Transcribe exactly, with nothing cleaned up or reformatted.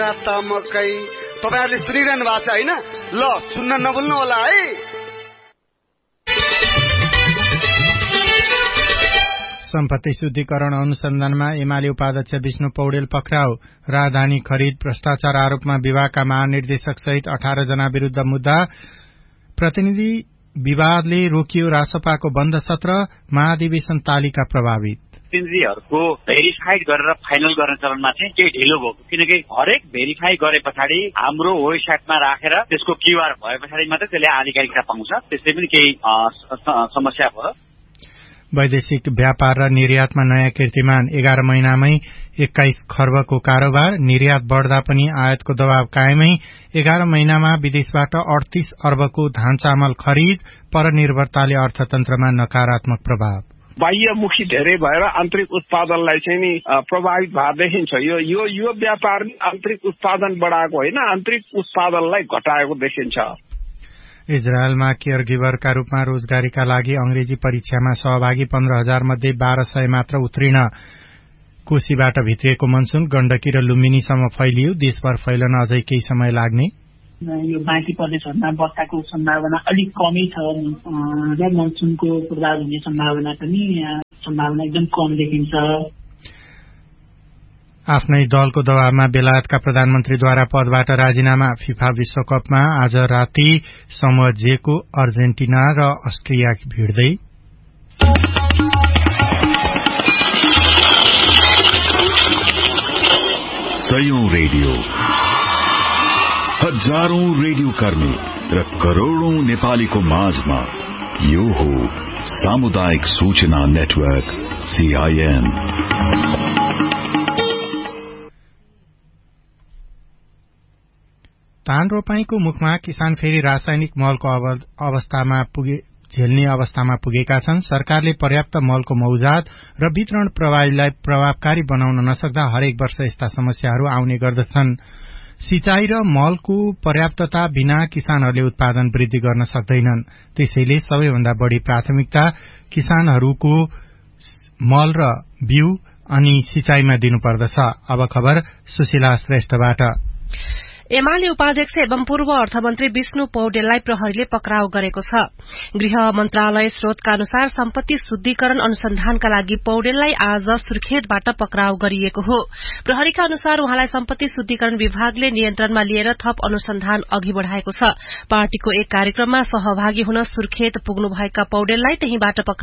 मकै तपाईहरुले सुनिरहनु भएको छ हैन? ल सुन्न नभुल्नु होला है। सम्पत्ति शुद्धिकरण अनुसन्धानमा एमाले उपाध्यक्ष विष्णु पौडेल पक्राउ। राजधानी खरिद भ्रष्टाचार आरोपमा विभागका महानिर्देशक सहित अठारह जना विरूद्ध मुद्दा। प्रतिनिधि विवादले रोकियो रासपाको बन्द सत्र। महाधिवेशन तालिका प्रभावित। प्रतिनिधिहरूको भेरिफाइड गरेर फाइनल गर्ने चरणमा चाहिँ केही ढिलो भयो, किनकि हरेक भेरिफाई गरे पछाडि हाम्रो वेबसाइटमा राखेर त्यसको क्यूआर भए पछाडि मात्रै त्यसले आधिकारिकता पाउँछ। त्यसै पनि केही समस्या भयो। वैदेशिक व्यापार र निर्यातमा नयाँ कीर्तिमान। एघार महिनामै एक्काइस खर्बको कारोबार। निर्यात बढ़दा पनि आयातको दबाव कायमै। एघार महिनामा विदेशबाट अडतीस अर्बको धान चामल खरिद। परनिर्भरताले अर्थतन्त्रमा नकारात्मक प्रभाव। बाह्यमुखी धेरै भएर आन्तरिक उत्पादनलाई चाहिँ नि प्रभावित भएर देखिन्छ। यो यो यो व्यापार आन्तरिक उत्पादन बढाएको होइन, आन्तरिक उत्पादनलाई घटाएको देखिन्छ। इजरायलमा केयर गिभरका रूपमा रोजगारीका लागि अंग्रेजी परीक्षामा सहभागी पन्ध्र हजार मध्ये बाह्र सय मात्र उत्तीर्ण। कोशीबाट भित्रिएको मनसून गण्डकी र लुम्बिनीसम्म फैलियो। देशभर फैलन अझै केही समय लाग्ने। यो बाँकी प्रदेशहरूमा वर्षाको सम्भावना अलिक कमै छ र मनसूनको प्रभाव हुने सम्भावना पनि सम्भावना एकदम कम देखिन्छ। आफ्नै दलको दबावमा बेलायतका प्रधानमन्त्रीद्वारा पदबाट राजीनामा। फिफा विश्वकपमा आज राति समूह जे को अर्जेन्टिना र अस्ट्रिया भिड्दै। सयौं रेडियो, हजारौं रेडियो कर्मी र करोड़ौं नेपालीको माझमा यो हो सामुदायिक सूचना नेटवर्क सीआईएन। धान रोपाईको मुखमा किसान फेरि रासायनिक मलको अवस्थामा पुगे झेल्ने अवस्थामा पुगेका छन्। सरकारले पर्याप्त मलको मौजात र वितरण प्रणालीलाई प्रभावकारी बनाउन नसक्दा हरेक वर्ष यस्ता समस्याहरू आउने गर्दछन्। सिंचाई र मलको पर्याप्तता बिना किसानहरूले उत्पादन वृद्धि गर्न सक्दैनन्। त्यसैले सबैभन्दा बढ़ी प्राथमिकता किसानहरूको मल र बिउ अनि सिंचाईमा दिनुपर्दछ। अब खबर सुशीला श्रेष्ठबाट। एमाले उपाध्यक्ष एवं पूर्व अर्थमन्त्री विष्णु पौडेललाई प्रहरीले पक्राउ गरेको छ। गृह मन्त्रालय स्रोतका अनुसार सम्पत्ति शुद्धिकरण अनुसन्धानका लागि पौडेललाई आज सुर्खेतबाट पक्राउ गरिएको हो। प्रहरीका अनुसार उहाँलाई सम्पत्ति शुद्धिकरण विभागले नियन्त्रणमा लिएर थप अनुसन्धान अघि बढ़ाएको छ। पार्टीको एक कार्यक्रममा सहभागी हुन सुर्खेत पुग्नुभएका पौडेललाई त्यहीबाट